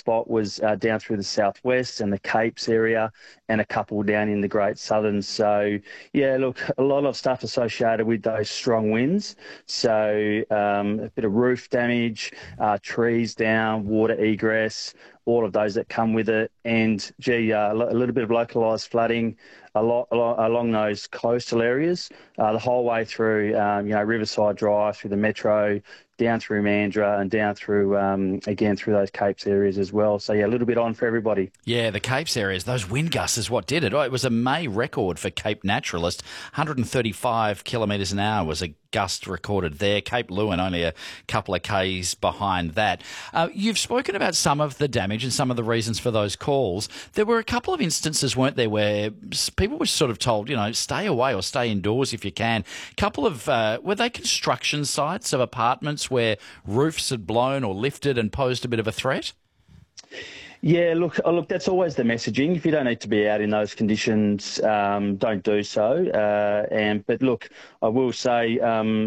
spot was down through the southwest and the Capes area, and a couple down in the Great Southern. So, yeah, look, a lot of stuff associated with those strong winds. So a bit of roof damage, trees down, water egress, all of those that come with it, and a little bit of localised flooding along those coastal areas, the whole way through, Riverside Drive, through the Metro, down through Mandurah and down through, again, through those Capes areas as well. So, yeah, a little bit on for everybody. Yeah, the Capes areas, those wind gusts is what did it. Oh, it was a May record for Cape Naturalist. 135 kilometres an hour was a gust recorded there. Cape Leeuwin only a couple of Ks behind that. You've spoken about some of the damage and some of the reasons for those calls. There were a couple of instances, weren't there, where people were sort of told, stay away or stay indoors if you can. A couple of, were they construction sites of apartments where roofs had blown or lifted and posed a bit of a threat? Yeah, look, that's always the messaging. If you don't need to be out in those conditions, don't do so. But look, I will say, on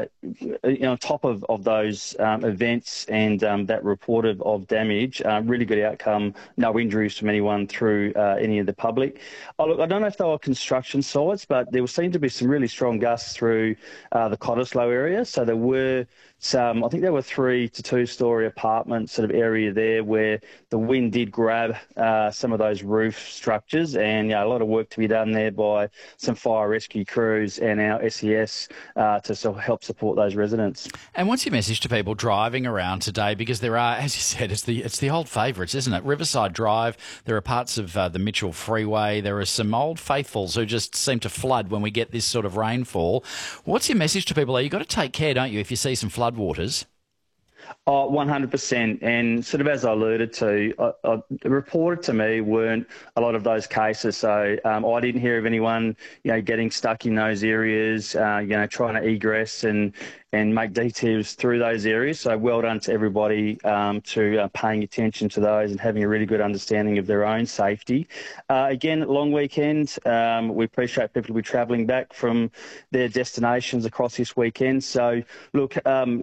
top of those events and that report of damage, really good outcome, no injuries from anyone through any of the public. Look, I don't know if they were construction sites, but there seemed to be some really strong gusts through the Cottesloe area. So there were I think there were 3 to 2-story apartment sort of area there where the wind did grab some of those roof structures, and a lot of work to be done there by some fire rescue crews and our SES to sort of help support those residents. And what's your message to people driving around today? Because there are, as you said, it's the old favourites, isn't it? Riverside Drive, there are parts of the Mitchell Freeway, there are some old faithfuls who just seem to flood when we get this sort of rainfall. What's your message to people? You've got to take care, don't you, if you see some flood waters? Oh, 100%. And sort of as I alluded to, reported to me weren't a lot of those cases. So I didn't hear of anyone, getting stuck in those areas, trying to egress and make detours through those areas. So well done to everybody to paying attention to those and having a really good understanding of their own safety. Again, long weekend. We appreciate people to be travelling back from their destinations across this weekend. So look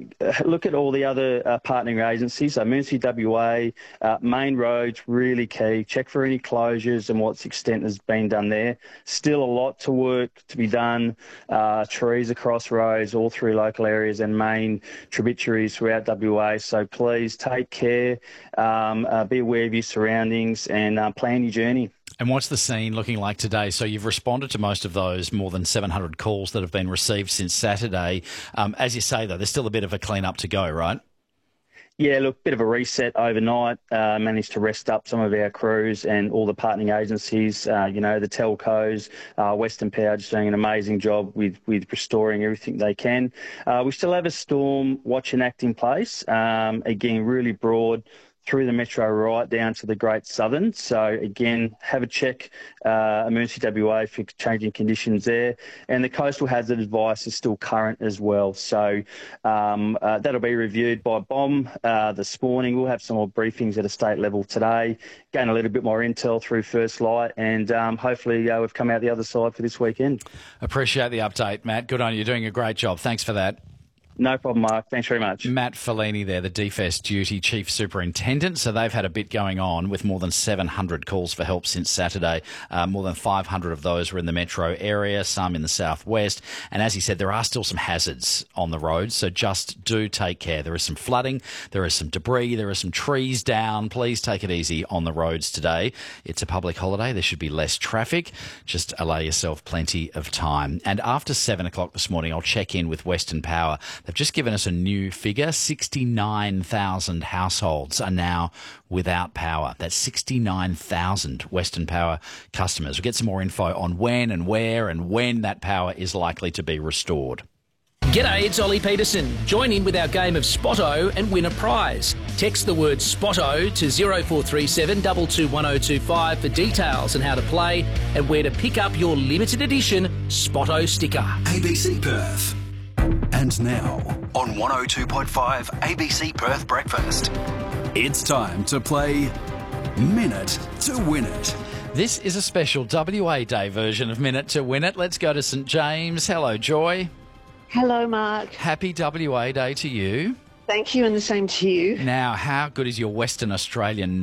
at all the other partnering agencies. So Emergency WA, main roads, really key. Check for any closures and what extent has been done there. Still a lot to work to be done. Trees across roads all through local areas and main tributaries throughout WA. So please take care, be aware of your surroundings and plan your journey. And what's the scene looking like today? So you've responded to most of those more than 700 calls that have been received since Saturday. As you say, though, there's still a bit of a clean-up to go, right? Yeah, look, bit of a reset overnight. Managed to rest up some of our crews and all the partnering agencies, the telcos, Western Power just doing an amazing job with restoring everything they can. We still have a storm watch and act in place. Again, really broad through the Metro right down to the Great Southern. So, again, have a check, Emergency WA for changing conditions there. And the coastal hazard advice is still current as well. So that'll be reviewed by BOM this morning. We'll have some more briefings at a state level today, gain a little bit more intel through First Light, and hopefully we've come out the other side for this weekend. Appreciate the update, Matt. Good on you. You're doing a great job. Thanks for that. No problem, Mark. Thanks very much. Matt Fellini there, the DFES Duty Chief Superintendent. So they've had a bit going on with more than 700 calls for help since Saturday. More than 500 of those were in the metro area, some in the southwest. And as he said, there are still some hazards on the road, so just do take care. There is some flooding, there is some debris, there are some trees down. Please take it easy on the roads today. It's a public holiday. There should be less traffic. Just allow yourself plenty of time. And after 7 o'clock this morning, I'll check in with Western Power. They've just given us a new figure. 69,000 households are now without power. That's 69,000 Western Power customers. We'll get some more info on when and where and when that power is likely to be restored. G'day, it's Ollie Peterson. Join in with our game of Spotto and win a prize. Text the word Spotto to 0437 221025 for details on how to play and where to pick up your limited edition Spotto sticker. ABC Perth. And now, on 102.5 ABC Perth Breakfast, it's time to play Minute to Win It. This is a special WA Day version of Minute to Win It. Let's go to St James. Hello, Joy. Hello, Mark. Happy WA Day to you. Thank you, and the same to you. Now, how good is your Western Australian